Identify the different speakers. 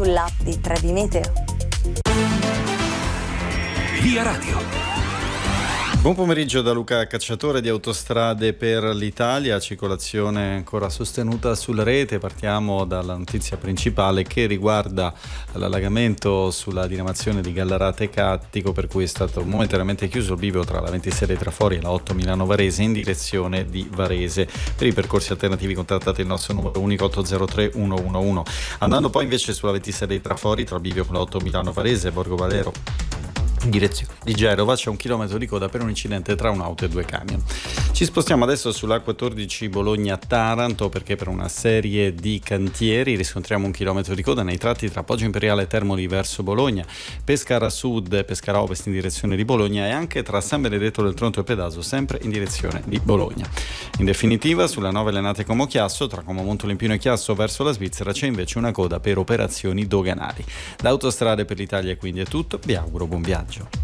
Speaker 1: sull'app di 3D Meteo.
Speaker 2: Via Radio.
Speaker 3: Buon pomeriggio da Luca Cacciatore di Autostrade per l'Italia, circolazione ancora sostenuta sulla rete. Partiamo dalla notizia principale che riguarda l'allagamento sulla diramazione di Gallarate Cattico, per cui è stato momentaneamente chiuso il bivio tra la 26 dei Trafori e la 8 Milano Varese in direzione di Varese. Per i percorsi alternativi contattate il nostro numero unico 803 111. Andando poi invece sulla 26 dei Trafori tra il bivio con la 8 Milano Varese e Borgo Valero in direzione di Genova c'è 1 chilometro di coda per un incidente tra un'auto e 2 camion. Ci spostiamo adesso sulla 14 Bologna-Taranto, perché per una serie di cantieri riscontriamo 1 chilometro di coda nei tratti tra Poggio Imperiale e Termoli verso Bologna, Pescara Sud e Pescara Ovest in direzione di Bologna e anche tra San Benedetto del Tronto e Pedaso sempre in direzione di Bologna. In definitiva, sulla 9 Lenate Como Chiasso tra Como Montolimpino e Chiasso verso la Svizzera c'è invece una coda per operazioni doganali. Da Autostrade per l'Italia quindi è tutto, vi auguro buon viaggio.